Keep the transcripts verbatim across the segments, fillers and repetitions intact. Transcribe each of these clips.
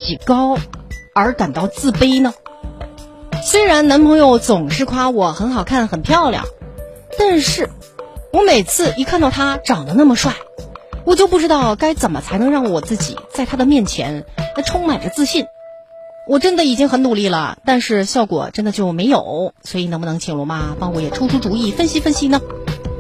己高而感到自卑呢？虽然男朋友总是夸我很好看很漂亮，但是我每次一看到他长得那么帅，我就不知道该怎么才能让我自己在他的面前充满着自信。我真的已经很努力了，但是效果真的就没有，所以能不能请罗妈帮我也出出主意，分析分析呢？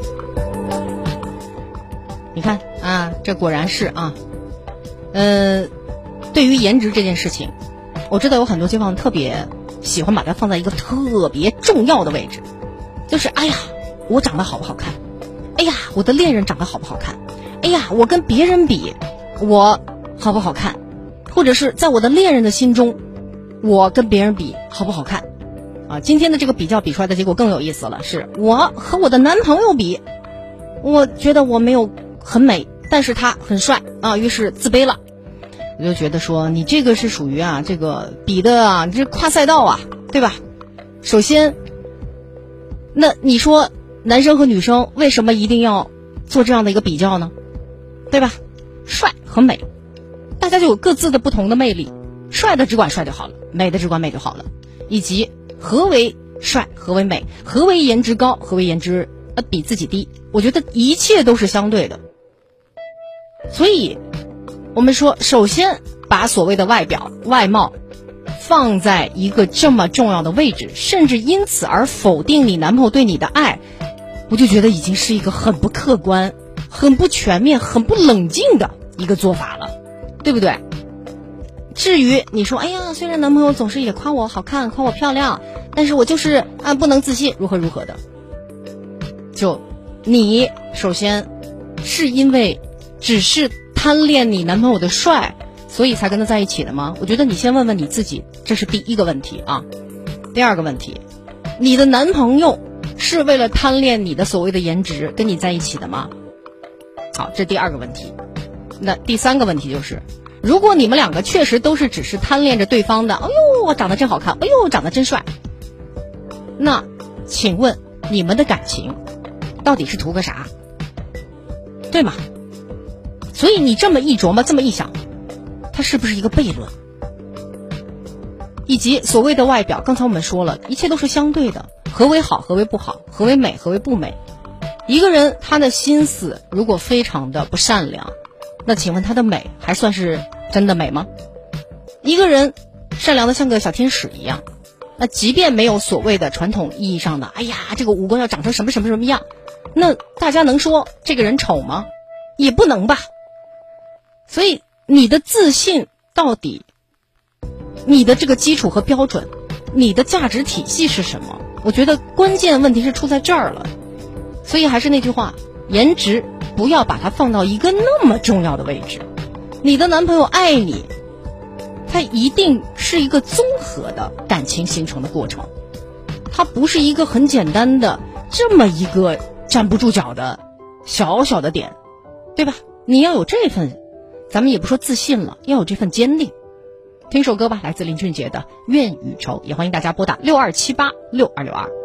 你看啊，这果然是啊，呃，对于颜值这件事情，我知道有很多街坊特别喜欢把它放在一个特别重要的位置，就是哎呀，我长得好不好看？哎呀，我的恋人长得好不好看？哎呀，我跟别人比，我好不好看？或者是在我的恋人的心中，我跟别人比好不好看？啊，今天的这个比较比出来的结果更有意思了，是我和我的男朋友比，我觉得我没有很美，但是他很帅啊，于是自卑了。我就觉得说，你这个是属于啊，这个比的啊，这跨赛道啊，对吧？首先，那你说男生和女生为什么一定要做这样的一个比较呢？对吧？帅和美，大家就有各自的不同的魅力，帅的只管帅就好了，美的只管美就好了。以及何为帅，何为美，何为颜值高，何为颜值呃比自己低，我觉得一切都是相对的。所以我们说，首先把所谓的外表外貌放在一个这么重要的位置，甚至因此而否定你男朋友对你的爱，我就觉得已经是一个很不客观、很不全面、很不冷静的一个做法了，对不对？至于你说，哎呀，虽然男朋友总是也夸我好看，夸我漂亮，但是我就是啊不能自信，如何如何的。就你首先是因为只是贪恋你男朋友的帅，所以才跟他在一起的吗？我觉得你先问问你自己，这是第一个问题啊。第二个问题，你的男朋友是为了贪恋你的所谓的颜值跟你在一起的吗？好，这第二个问题。那第三个问题就是，如果你们两个确实都是只是贪恋着对方的，哎呦我长得真好看，哎呦长得真帅，那请问你们的感情到底是图个啥？对吗？所以你这么一琢磨，这么一想，它是不是一个悖论？以及所谓的外表，刚才我们说了，一切都是相对的，何为好，何为不好，何为美，何为不美。一个人他的心思如果非常的不善良，那请问他的美还算是真的美吗？一个人善良的像个小天使一样，那即便没有所谓的传统意义上的哎呀这个五官要长成什么什么什么样，那大家能说这个人丑吗？也不能吧。所以你的自信到底，你的这个基础和标准，你的价值体系是什么？我觉得关键问题是出在这儿了。所以还是那句话，颜值不要把它放到一个那么重要的位置。你的男朋友爱你，他一定是一个综合的感情形成的过程，它不是一个很简单的这么一个站不住脚的小小的点，对吧？你要有这份，咱们也不说自信了，要有这份坚定。听首歌吧，来自林俊杰的《愿与愁》，也欢迎大家拨打六二七八六二六二。